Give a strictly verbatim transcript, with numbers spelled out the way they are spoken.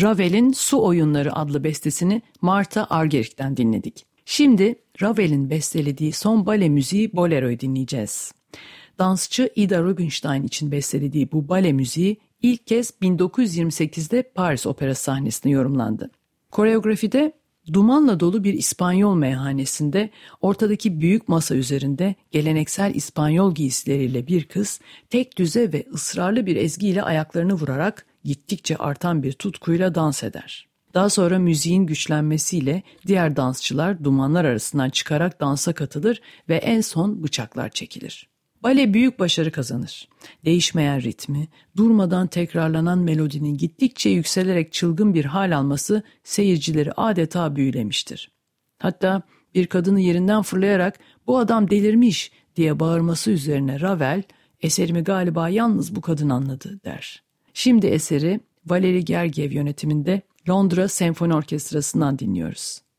Ravel'in Su Oyunları adlı bestesini Martha Argerik'ten dinledik. Şimdi Ravel'in bestelediği son bale müziği Bolero'yu dinleyeceğiz. Dansçı Ida Rubinstein için bestelediği bu bale müziği ilk kez bin dokuz yüz yirmi sekizde Paris Operası sahnesinde yorumlandı. Koreografide dumanla dolu bir İspanyol meyhanesinde ortadaki büyük masa üzerinde geleneksel İspanyol giysileriyle bir kız tek düze ve ısrarlı bir ezgiyle ayaklarını vurarak gittikçe artan bir tutkuyla dans eder. Daha sonra müziğin güçlenmesiyle diğer dansçılar dumanlar arasından çıkarak dansa katılır ve en son bıçaklar çekilir. Bale büyük başarı kazanır. Değişmeyen ritmi, durmadan tekrarlanan melodinin gittikçe yükselerek çılgın bir hal alması seyircileri adeta büyülemiştir. Hatta bir kadını yerinden fırlayarak "Bu adam delirmiş" diye bağırması üzerine Ravel, "Eserimi galiba yalnız bu kadın anladı" der. Şimdi eseri Valéry Gergiev yönetiminde Londra Senfoni Orkestrası'ndan dinliyoruz.